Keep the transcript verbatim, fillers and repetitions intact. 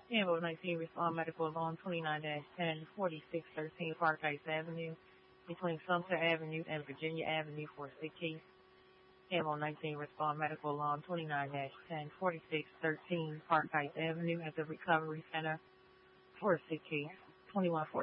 Campbell nineteen respond medical along twenty-nine ten forty-six thirteen Park Heights Avenue between Sumter Avenue and Virginia Avenue for a sick case. Campbell nineteen respond medical along twenty-nine ten forty-six thirteen Park Heights Avenue at the Recovery Center for a sick case. twenty-one